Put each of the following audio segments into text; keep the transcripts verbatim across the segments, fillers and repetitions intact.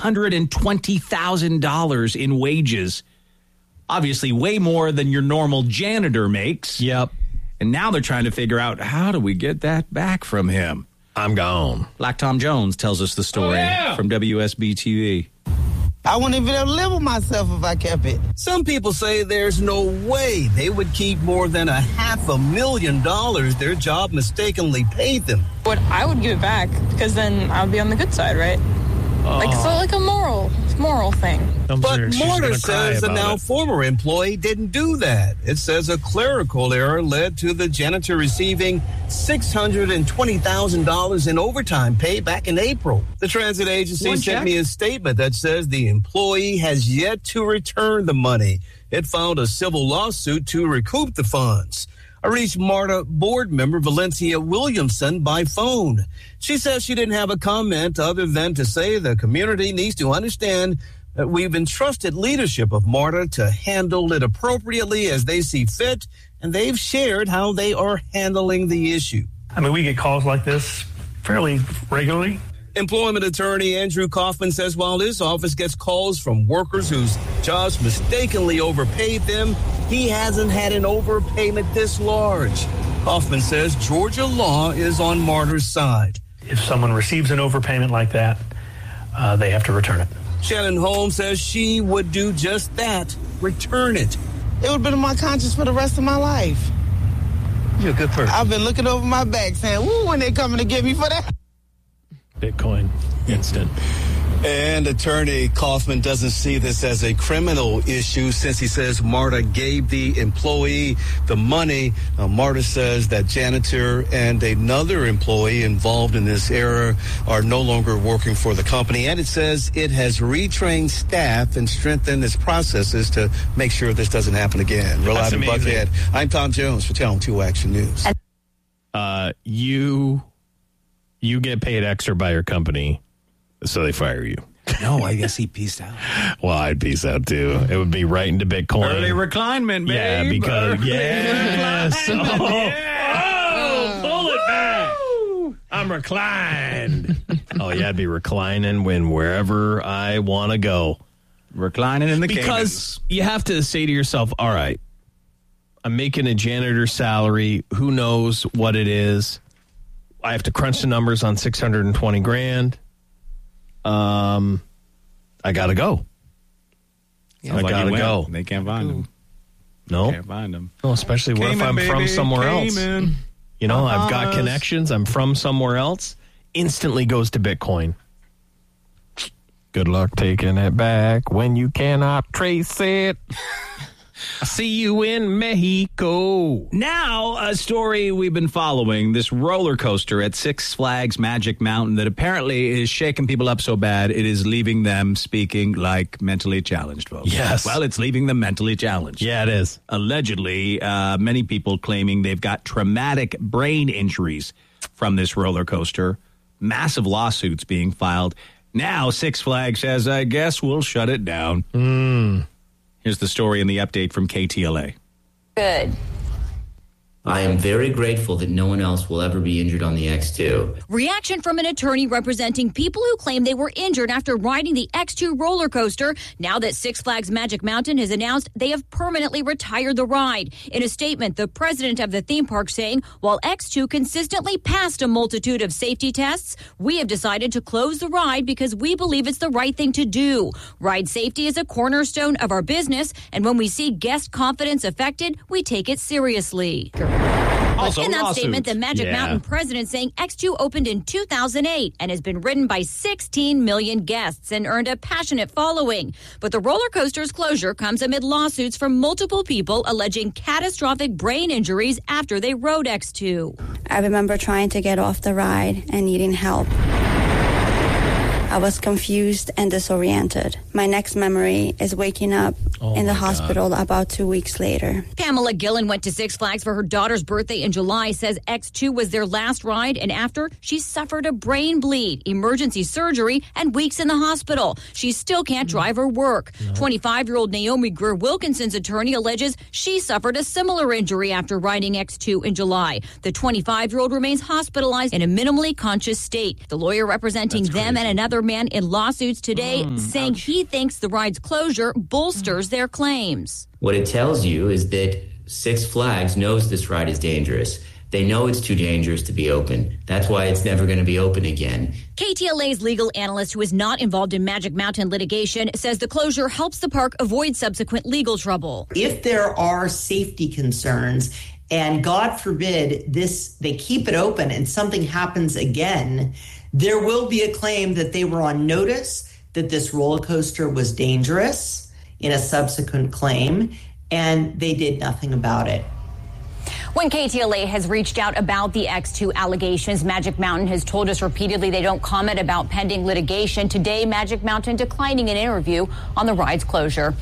hundred twenty thousand dollars in wages. Obviously, way more than your normal janitor makes. Yep. And now they're trying to figure out, how do we get that back from him? I'm gone. Black Tom Jones tells us the story oh, yeah. from W S B T V. I wouldn't even be able to live with myself if I kept it. Some people say there's no way they would keep more than a half a million dollars their job mistakenly paid them. But I would give it back, because then I would be on the good side, right? Oh. Like, so like a moral, moral thing. But Marta says the now it. former employee didn't do that. It says a clerical error led to the janitor receiving six hundred twenty thousand dollars in overtime pay back in April. The transit agency One sent check? me a statement that says the employee has yet to return the money. It filed a civil lawsuit to recoup the funds. I reached MARTA board member Valencia Williamson by phone. She says she didn't have a comment other than to say the community needs to understand that we've entrusted leadership of MARTA to handle it appropriately as they see fit, and they've shared how they are handling the issue. I mean, we get calls like this fairly regularly. Employment attorney Andrew Kaufman says while his office gets calls from workers whose jobs mistakenly overpaid them, he hasn't had an overpayment this large. Kaufman says Georgia law is on Marta's side. If someone receives an overpayment like that, uh, they have to return it. Shannon Holmes says she would do just that, return it. It would have been in my conscience for the rest of my life. You're a good person. I've been looking over my back saying, ooh, when they coming to get me for that. Bitcoin instant. And attorney Kaufman doesn't see this as a criminal issue since he says Marta gave the employee the money. Uh, Marta says that janitor and another employee involved in this error are no longer working for the company. And it says it has retrained staff and strengthened its processes to make sure this doesn't happen again. Real live in Buckhead. I'm Tom Jones for Channel two Action News. Uh, you, you get paid extra by your company. So they fire you. No, I guess he peaced out. Well, I'd peace out too. It would be right into Bitcoin. Early reclinement, babe. Yeah, because Early yes. reclinement. Oh, Yeah. oh, pull it back. I'm reclined. Oh yeah, I'd be reclining when wherever I want to go. Reclining in the Because you have to say to yourself, all right, I'm making a janitor salary. Who knows what it is? I have to crunch the numbers on six hundred twenty grand. Um, I gotta go. Yeah, I like gotta go. They can't find him. No, Can't find him. no. Especially what if Cayman, I'm baby, from somewhere Cayman. else? You know, I've got Bahamas. connections. I'm from somewhere else. Instantly goes to Bitcoin. Good luck taking it back when you cannot trace it. I see you in Mexico. Now, a story we've been following, this roller coaster at Six Flags Magic Mountain that apparently is shaking people up so bad it is leaving them speaking like mentally challenged folks. Yes. Well, it's leaving them mentally challenged. Yeah, it is. Allegedly, uh, many people claiming they've got traumatic brain injuries from this roller coaster. Massive lawsuits being filed. Now, Six Flags says, I guess we'll shut it down. Mm. Here's the story and the update from K T L A. Good. I am very grateful that no one else will ever be injured on the X two. Reaction from an attorney representing people who claim they were injured after riding the X two roller coaster now that Six Flags Magic Mountain has announced they have permanently retired the ride. In a statement, the president of the theme park saying, while X two consistently passed a multitude of safety tests, we have decided to close the ride because we believe it's the right thing to do. Ride safety is a cornerstone of our business, and when we see guest confidence affected, we take it seriously. Also, in that lawsuits. statement, the Magic Yeah. Mountain president saying X two opened in two thousand eight and has been ridden by sixteen million guests and earned a passionate following. But the roller coaster's closure comes amid lawsuits from multiple people alleging catastrophic brain injuries after they rode X two. I remember trying to get off the ride and needing help. I was confused and disoriented. My next memory is waking up Oh in the my hospital God. about two weeks later. Pamela Gillen went to Six Flags for her daughter's birthday in July, says X two was their last ride, and after, she suffered a brain bleed, emergency surgery, and weeks in the hospital. She still can't drive or work. No. twenty-five-year-old Naomi Greer-Wilkinson's attorney alleges she suffered a similar injury after riding X two in July. The twenty-five-year-old remains hospitalized in a minimally conscious state. The lawyer representing That's them crazy. and another man in lawsuits today Mm, saying ouch. he thinks the ride's closure bolsters their claims. What it tells you is that Six Flags knows this ride is dangerous. They know it's too dangerous to be open. That's why it's never going to be open again. K T L A's legal analyst, who is not involved in Magic Mountain litigation, says the closure helps the park avoid subsequent legal trouble. If there are safety concerns, and God forbid this, they keep it open and something happens again, there will be a claim that they were on notice that this roller coaster was dangerous in a subsequent claim, and they did nothing about it. When K T L A has reached out about the X two allegations, Magic Mountain has told us repeatedly they don't comment about pending litigation. Today, Magic Mountain declining an interview on the ride's closure.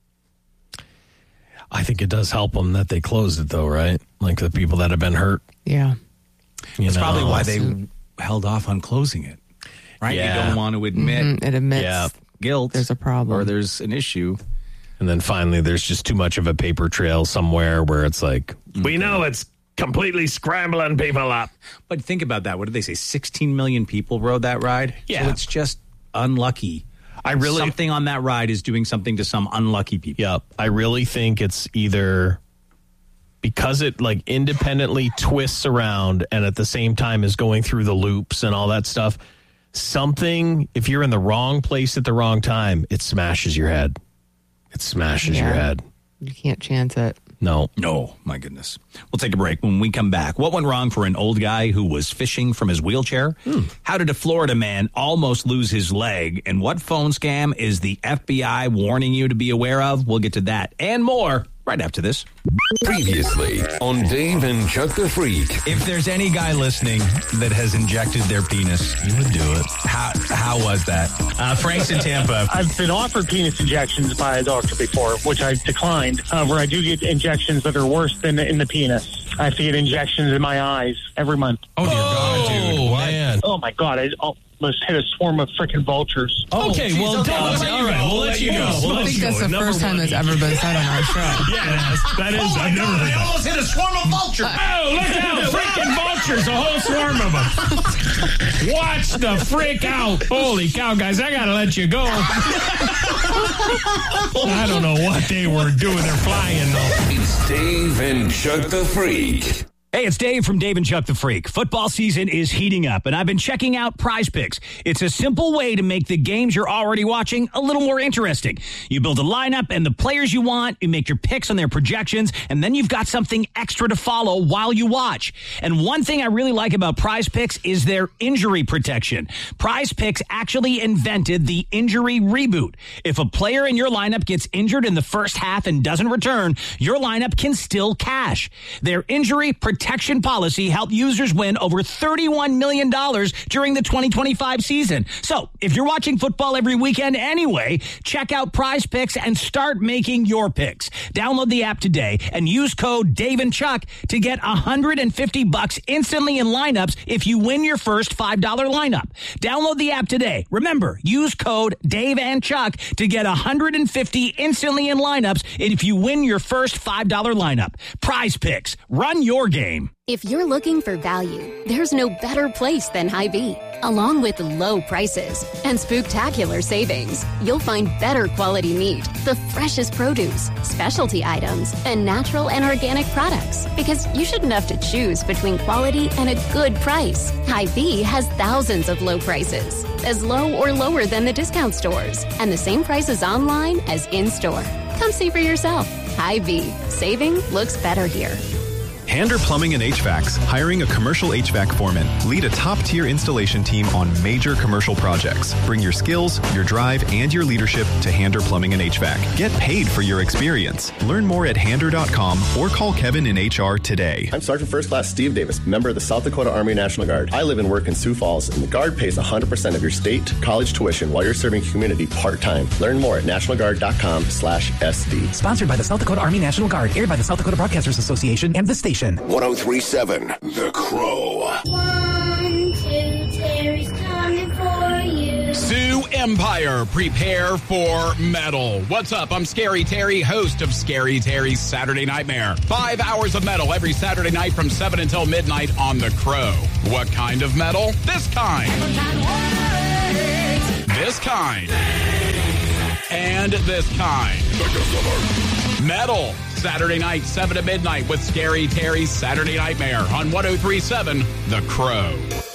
I think it does help them that they closed it, though, right? Like the people that have been hurt. Yeah. You That's know, probably why they held off on closing it. Right? Yeah. You don't want to admit Mm-hmm. It admits Yeah. guilt. there's a problem. Or there's an issue. And then finally, there's just too much of a paper trail somewhere where it's like, we know it's completely scrambling people up. But think about that. What did they say? sixteen million people rode that ride? Yeah. So it's just unlucky. I really, Something on that ride is doing something to some unlucky people. Yep. I really think it's either because it like independently twists around and at the same time is going through the loops and all that stuff. Something, if you're in the wrong place at the wrong time, it smashes your head. It smashes Yeah. your head. You can't chance it. No. No, my goodness. We'll take a break. When we come back, what went wrong for an old guy who was fishing from his wheelchair? Hmm. How did a Florida man almost lose his leg? And what phone scam is the F B I warning you to be aware of? We'll get to that and more right after this. Previously on Dave and Chuck the Freak. If there's any guy listening that has injected their penis, you would do it. How how was that? Uh, Frank's in Tampa. I've been offered penis injections by a doctor before, which I declined. However, I do get injections that are worse than in the penis. I have to get injections in my eyes every month. Oh, dear God, dude. What? Man. Oh, my God. I almost hit a swarm of freaking vultures. Oh, okay, well, okay, all well, right, we'll let you go. We'll I let think you that's go. the Number first time one. that's ever been said on our show. Yeah, that is. I've never heard that. almost hit a swarm of vultures. Oh, look out! Freaking vultures, a whole swarm of them. Watch the freak out. Holy cow, guys, I gotta let you go. I don't know what they were doing. They're flying, though. It's Dave and Chuck the Freak. Hey, it's Dave from Dave and Chuck the Freak. Football season is heating up, and I've been checking out Prize Picks. It's a simple way to make the games you're already watching a little more interesting. You build a lineup and the players you want, you make your picks on their projections, and then you've got something extra to follow while you watch. And one thing I really like about Prize Picks is their injury protection. Prize Picks actually invented the injury reboot. If a player in your lineup gets injured in the first half and doesn't return, your lineup can still cash. Their injury protection Protection policy helped users win over thirty-one million dollars during the twenty twenty-five season. So, if you're watching football every weekend anyway, check out Prize Picks and start making your picks. Download the app today and use code Dave and Chuck to get one hundred fifty bucks instantly in lineups if you win your first five dollar lineup. Download the app today. Remember, use code Dave and Chuck to get one hundred fifty instantly in lineups if you win your first five dollar lineup. Prize Picks. Run your game. If you're looking for value, there's no better place than Hy-Vee. Along with low prices and spooktacular savings, you'll find better quality meat, the freshest produce, specialty items, and natural and organic products. Because you shouldn't have to choose between quality and a good price. Hy-Vee has thousands of low prices, as low or lower than the discount stores, and the same prices online as in-store. Come see for yourself. Hy-Vee. Saving looks better here. Hander Plumbing and H V A Cs, hiring a commercial H V A C foreman. Lead a top-tier installation team on major commercial projects. Bring your skills, your drive, and your leadership to Hander Plumbing and H V A C. Get paid for your experience. Learn more at hander dot com or call Kevin in H R today. I'm Sergeant First Class Steve Davis, member of the South Dakota Army National Guard. I live and work in Sioux Falls, and the Guard pays one hundred percent of your state college tuition while you're serving your community part-time. Learn more at national guard dot com slash S D. Sponsored by the South Dakota Army National Guard, aired by the South Dakota Broadcasters Association and the station. one oh three point seven The Crow. One, two, Terry's coming for you. Sioux Empire, prepare for metal. What's up? I'm Scary Terry, host of Scary Terry's Saturday Nightmare. Five hours of metal every Saturday night from seven until midnight on The Crow. What kind of metal? This kind. This kind. And this kind. Metal. Saturday night, seven to midnight with Scary Terry's Saturday Nightmare on one oh three point seven The Crow.